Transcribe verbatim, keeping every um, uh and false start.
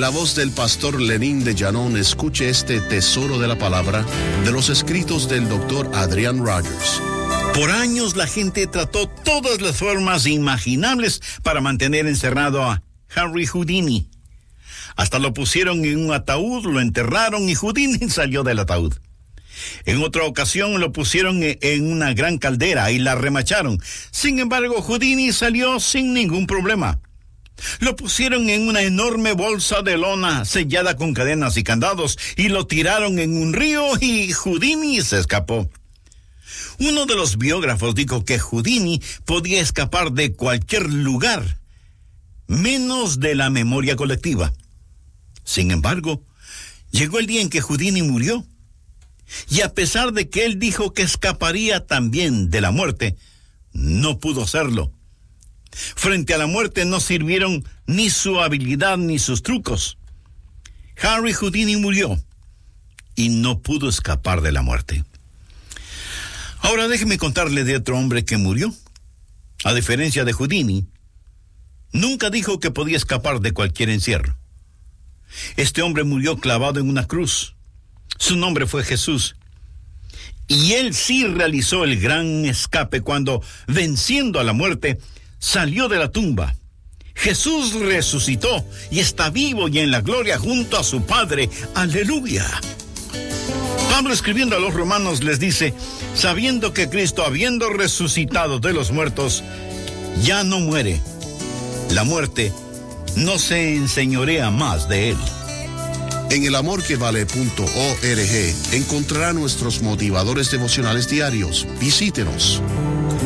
la voz del pastor Lenín de Llanón, escuche este tesoro de la palabra de los escritos del doctor Adrian Rogers. Por años la gente trató todas las formas imaginables para mantener encerrado a Henry Houdini. Hasta lo pusieron en un ataúd, lo enterraron y Houdini salió del ataúd. En otra ocasión lo pusieron en una gran caldera y la remacharon. Sin embargo, Houdini salió sin ningún problema. Lo pusieron en una enorme bolsa de lona sellada con cadenas y candados y lo tiraron en un río y Houdini se escapó. Uno de los biógrafos dijo que Houdini podía escapar de cualquier lugar, menos de la memoria colectiva. Sin embargo, llegó el día en que Houdini murió. Y a pesar de que él dijo que escaparía también de la muerte, no pudo hacerlo. Frente a la muerte no sirvieron ni su habilidad ni sus trucos. Henry Houdini murió y no pudo escapar de la muerte. Ahora déjeme contarle de otro hombre que murió. A diferencia de Houdini, nunca dijo que podía escapar de cualquier encierro. Este hombre murió clavado en una cruz. Su nombre fue Jesús. Y él sí realizó el gran escape cuando, venciendo a la muerte, salió de la tumba. Jesús resucitó y está vivo y en la gloria junto a su Padre. ¡Aleluya! Pablo, escribiendo a los romanos, les dice, sabiendo que Cristo, habiendo resucitado de los muertos, ya no muere. La muerte no se enseñorea más de él. En el amor que vale punto org encontrará nuestros motivadores devocionales diarios. Visítenos.